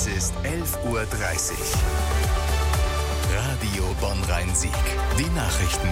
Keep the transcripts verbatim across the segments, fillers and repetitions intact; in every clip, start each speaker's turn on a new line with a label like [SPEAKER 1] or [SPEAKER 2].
[SPEAKER 1] Es ist elf Uhr dreißig. Radio Bonn-Rhein-Sieg. Die Nachrichten.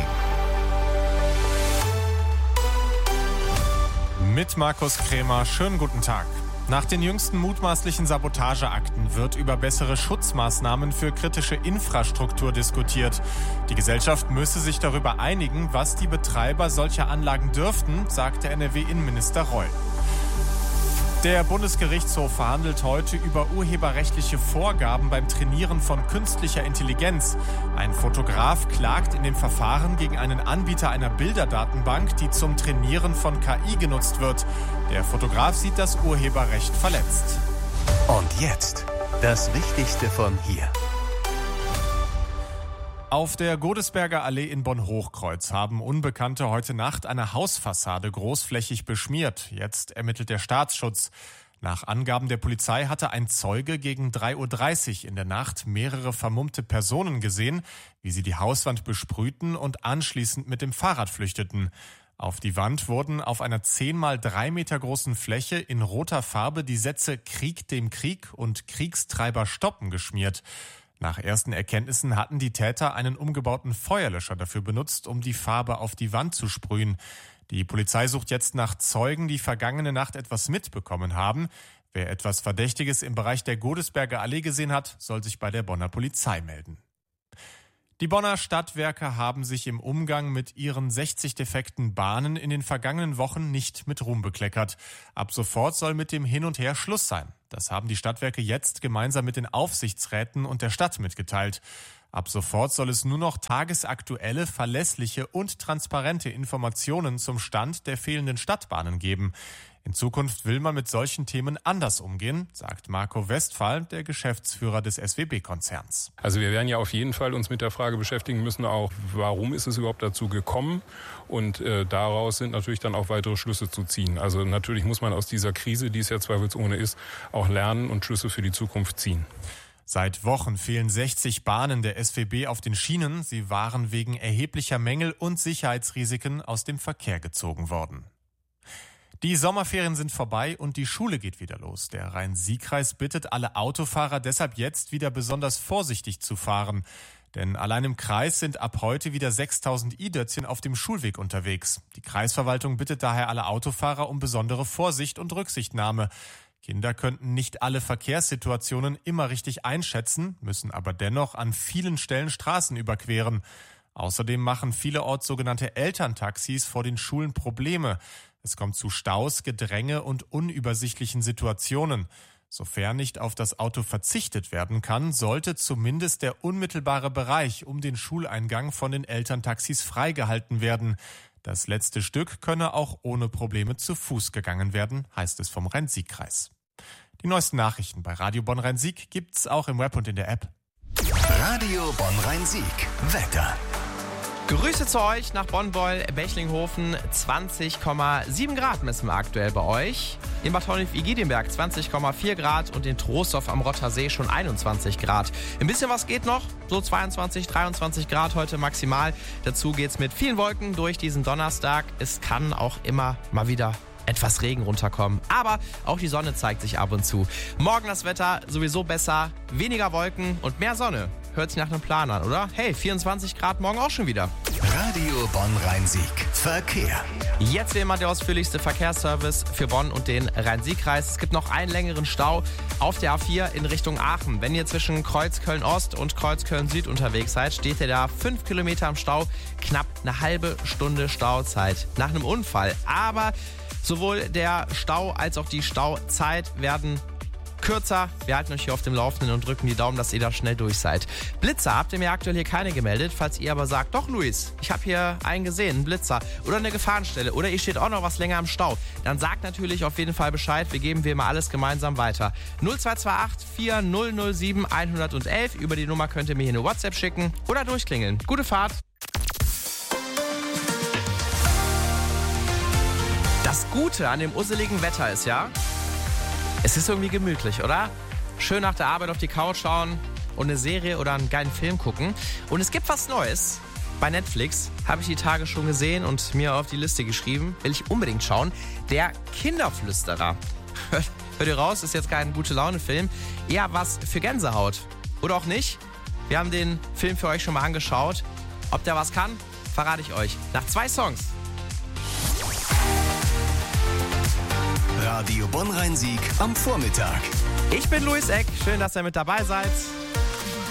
[SPEAKER 2] Mit Markus Krämer, schönen guten Tag. Nach den jüngsten mutmaßlichen Sabotageakten wird über bessere Schutzmaßnahmen für kritische Infrastruktur diskutiert. Die Gesellschaft müsse sich darüber einigen, was die Betreiber solcher Anlagen dürften, sagte N R W-Innenminister Reul. Der Bundesgerichtshof verhandelt heute über urheberrechtliche Vorgaben beim Trainieren von künstlicher Intelligenz. Ein Fotograf klagt in dem Verfahren gegen einen Anbieter einer Bilderdatenbank, die zum Trainieren von K I genutzt wird. Der Fotograf sieht das Urheberrecht verletzt.
[SPEAKER 1] Und jetzt das Wichtigste von hier.
[SPEAKER 2] Auf der Godesberger Allee in Bonn-Hochkreuz haben Unbekannte heute Nacht eine Hausfassade großflächig beschmiert. Jetzt ermittelt der Staatsschutz. Nach Angaben der Polizei hatte ein Zeuge gegen drei Uhr dreißig in der Nacht mehrere vermummte Personen gesehen, wie sie die Hauswand besprühten und anschließend mit dem Fahrrad flüchteten. Auf die Wand wurden auf einer zehn mal drei Meter großen Fläche in roter Farbe die Sätze »Krieg dem Krieg« und »Kriegstreiber stoppen« geschmiert. Nach ersten Erkenntnissen hatten die Täter einen umgebauten Feuerlöscher dafür benutzt, um die Farbe auf die Wand zu sprühen. Die Polizei sucht jetzt nach Zeugen, die vergangene Nacht etwas mitbekommen haben. Wer etwas Verdächtiges im Bereich der Godesberger Allee gesehen hat, soll sich bei der Bonner Polizei melden. Die Bonner Stadtwerke haben sich im Umgang mit ihren sechzig defekten Bahnen in den vergangenen Wochen nicht mit Ruhm bekleckert. Ab sofort soll mit dem Hin und Her Schluss sein. Das haben die Stadtwerke jetzt gemeinsam mit den Aufsichtsräten und der Stadt mitgeteilt. Ab sofort soll es nur noch tagesaktuelle, verlässliche und transparente Informationen zum Stand der fehlenden Stadtbahnen geben. In Zukunft will man mit solchen Themen anders umgehen, sagt Marco Westphal, der Geschäftsführer des S W B-Konzerns.
[SPEAKER 3] Also wir werden ja auf jeden Fall uns mit der Frage beschäftigen müssen, auch warum ist es überhaupt dazu gekommen? Und äh, daraus sind natürlich dann auch weitere Schlüsse zu ziehen. Also natürlich muss man aus dieser Krise, die es ja zweifelsohne ist, auch lernen und Schlüsse für die Zukunft ziehen.
[SPEAKER 2] Seit Wochen fehlen sechzig Bahnen der S W B auf den Schienen. Sie waren wegen erheblicher Mängel und Sicherheitsrisiken aus dem Verkehr gezogen worden. Die Sommerferien sind vorbei und die Schule geht wieder los. Der Rhein-Sieg-Kreis bittet alle Autofahrer deshalb jetzt wieder besonders vorsichtig zu fahren. Denn allein im Kreis sind ab heute wieder sechstausend i-Dötzchen auf dem Schulweg unterwegs. Die Kreisverwaltung bittet daher alle Autofahrer um besondere Vorsicht und Rücksichtnahme. Kinder könnten nicht alle Verkehrssituationen immer richtig einschätzen, müssen aber dennoch an vielen Stellen Straßen überqueren. Außerdem machen vielerorts sogenannte Elterntaxis vor den Schulen Probleme. Es kommt zu Staus, Gedränge und unübersichtlichen Situationen. Sofern nicht auf das Auto verzichtet werden kann, sollte zumindest der unmittelbare Bereich um den Schuleingang von den Elterntaxis freigehalten werden. Das letzte Stück könne auch ohne Probleme zu Fuß gegangen werden, heißt es vom Rhein-Sieg-Kreis. Die neuesten Nachrichten bei Radio Bonn-Rhein-Sieg gibt's auch im Web und in der App.
[SPEAKER 1] Radio Bonn-Rhein-Sieg. Wetter.
[SPEAKER 4] Grüße zu euch nach Bonn-Beul-Bechlinghofen. zwanzig Komma sieben Grad messen wir aktuell bei euch. In Bad Honnef-Igidinberg zwanzig Komma vier Grad und in Troisdorf am Rottersee schon einundzwanzig Grad. Ein bisschen was geht noch, so zweiundzwanzig, dreiundzwanzig Grad heute maximal. Dazu geht's mit vielen Wolken durch diesen Donnerstag. Es kann auch immer mal wieder etwas Regen runterkommen. Aber auch die Sonne zeigt sich ab und zu. Morgen das Wetter sowieso besser, weniger Wolken und mehr Sonne. Hört sich nach einem Plan an, oder? Hey, vierundzwanzig Grad morgen auch schon wieder.
[SPEAKER 1] Radio Bonn-Rhein-Sieg. Verkehr.
[SPEAKER 4] Jetzt wie immer der ausführlichste Verkehrsservice für Bonn und den Rhein-Sieg-Kreis. Es gibt noch einen längeren Stau auf der A vier in Richtung Aachen. Wenn ihr zwischen Kreuzköln-Ost und Kreuzköln-Süd unterwegs seid, steht ihr da fünf Kilometer am Stau. Knapp eine halbe Stunde Stauzeit nach einem Unfall. Aber sowohl der Stau als auch die Stauzeit werden kürzer. Wir halten euch hier auf dem Laufenden und drücken die Daumen, dass ihr da schnell durch seid. Blitzer habt ihr mir aktuell hier keine gemeldet. Falls ihr aber sagt, doch Luis, ich habe hier einen gesehen, einen Blitzer oder eine Gefahrenstelle oder ihr steht auch noch was länger im Stau, dann sagt natürlich auf jeden Fall Bescheid. Wir geben wir mal alles gemeinsam weiter. null zwei zwei acht vier null null sieben eins eins eins. Über die Nummer könnt ihr mir hier eine WhatsApp schicken oder durchklingeln. Gute Fahrt. Das Gute an dem usseligen Wetter ist ja, es ist irgendwie gemütlich, oder? Schön nach der Arbeit auf die Couch schauen und eine Serie oder einen geilen Film gucken. Und es gibt was Neues. Bei Netflix habe ich die Tage schon gesehen und mir auf die Liste geschrieben. Will ich unbedingt schauen. Der Kinderflüsterer. Hört, hört ihr raus, ist jetzt kein Gute-Laune-Film. Eher was für Gänsehaut. Oder auch nicht? Wir haben den Film für euch schon mal angeschaut. Ob der was kann, verrate ich euch nach zwei Songs.
[SPEAKER 1] Radio Bonn-Rhein-Sieg am Vormittag.
[SPEAKER 4] Ich bin Luis Eck, schön, dass ihr mit dabei seid.